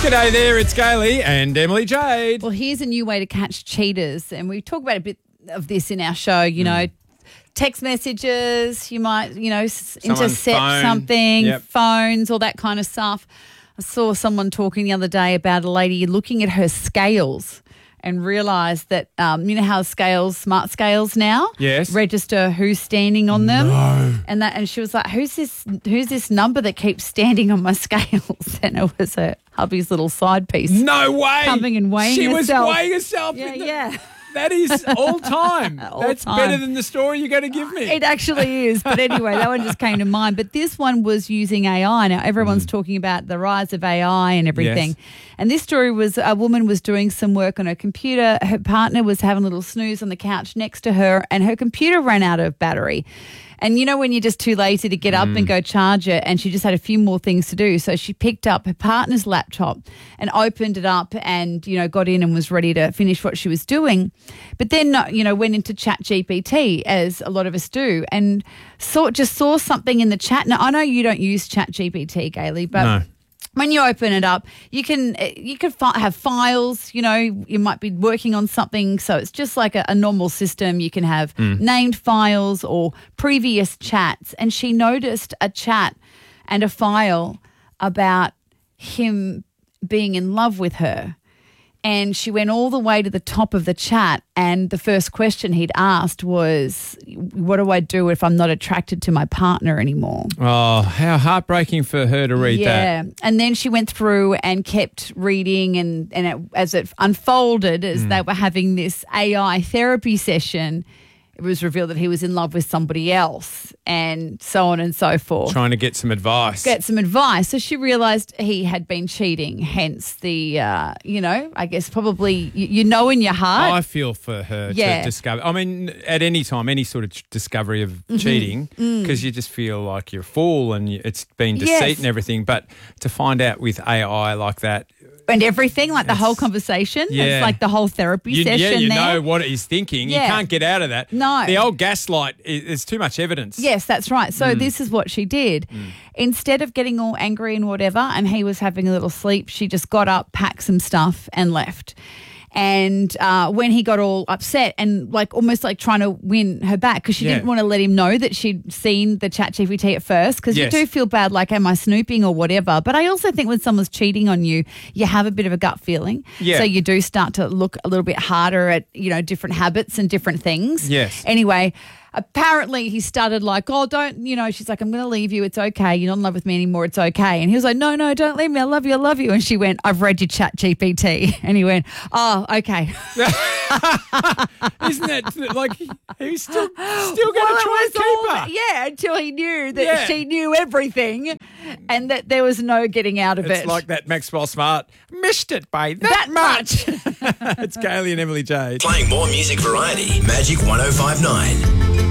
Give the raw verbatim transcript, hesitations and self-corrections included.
G'day there, it's Gailey and Emily Jade. Well, here's a new way to catch cheaters, and we talk about a bit of this in our show, you know, mm. text messages, you might, you know, s- intercept phone. something, Yep. phones, all that kind of stuff. I saw someone talking the other day about a lady looking at her scales and realised that, um, you know how scales, smart scales now, Yes. register who's standing on them. No. And that, and she was like, "Who's this? Who's this number that keeps standing on my scales?" And it was her hubby's little side piece. No way. Coming and weighing She herself. was weighing herself. Yeah, in the, yeah. That is all time. All That's time. better than the story you're going to give me. It actually is. But anyway, that one just came to mind. But this one was using A I. Now, everyone's Mm. talking about the rise of A I and everything. Yes. And this story was a woman was doing some work on her computer. Her partner was having a little snooze on the couch next to her, and her computer ran out of battery. And you know when you're just too lazy to get up and go charge it, and she just had a few more things to do. So she picked up her partner's laptop and opened it up and, you know, got in and was ready to finish what she was doing. But then, uh, you know, went into Chat G P T, as a lot of us do, and saw just saw something in the chat. Now, I know you don't use Chat G P T, Gailey, but... No. When you open it up, you can you can fi- have files. You know, you might be working on something, so it's just like a, a normal system. You can have Mm. named files or previous chats. And she noticed a chat and a file about him being in love with her. And she went all the way to the top of the chat, and the first question he'd asked was, "What do I do if I'm not attracted to my partner anymore?" Oh, how heartbreaking for her to read yeah. that. And then she went through and kept reading, and, and it, as it unfolded, as Mm. they were having this A I therapy session, it was revealed that he was in love with somebody else, and so on and so forth. Trying to get some advice. Get some advice. So she realised he had been cheating, hence the, uh, you know, I guess probably, you, you know in your heart. I feel for her Yeah. to discover. I mean, at any time, any sort of ch- discovery of Mm-hmm. cheating, because you just feel like you're a fool and you, it's been deceit Yes. and everything. But to find out with A I like that, and everything, like the It's- whole conversation. yeah. It's like the whole therapy you, session yeah, you there. know what he's thinking. Yeah. You can't get out of that. No. The old gaslight, i- there's too much evidence. Yes, that's right. So Mm. this is what she did. Instead of getting all angry and whatever, and he was having a little sleep, she just got up, packed some stuff, and left. And uh, when he got all upset and like almost like trying to win her back, because she Yeah. didn't want to let him know that she'd seen the Chat G P T at first, because Yes. you do feel bad, like, am I snooping or whatever? But I also think when someone's cheating on you, you have a bit of a gut feeling. Yeah. So you do start to look a little bit harder at, you know, different habits and different things. Yes. Anyway, apparently he started like, "Oh, don't," you know, she's like, "I'm going to leave you. It's okay. You're not in love with me anymore. It's okay." And he was like, "No, no, don't leave me. I love you. I love you." And she went, "I've read your Chat G P T." And he went, "Oh, okay." Isn't that like he's still still going Well, to it try and was keep all- her? Yeah, until he knew that Yeah. she knew everything and that there was no getting out of It's it. like that Maxwell Smart missed it by that, that much. It's Gailey and Emily Jade. Playing more music variety. Magic one oh five nine.